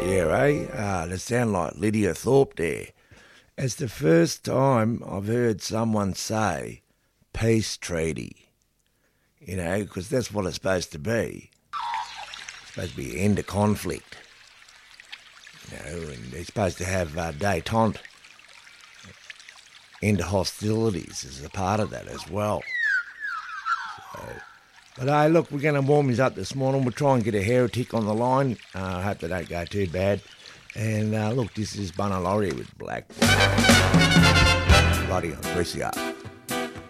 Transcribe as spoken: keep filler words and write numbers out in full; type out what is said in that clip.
right, yeah, eh? Ah, they sound like Lydia Thorpe there. It's the first time I've heard someone say peace treaty, you know, because that's what it's supposed to be. It's supposed to be end of conflict, you know, and they're supposed to have uh, détente, end of hostilities as a part of that as well. So, but hey, look, we're going to warm us up this morning. We'll try and get a heretic on the line. I uh, hope they don't go too bad. And uh, look, this is Bunna Laurie with Black. Bloody on three C R.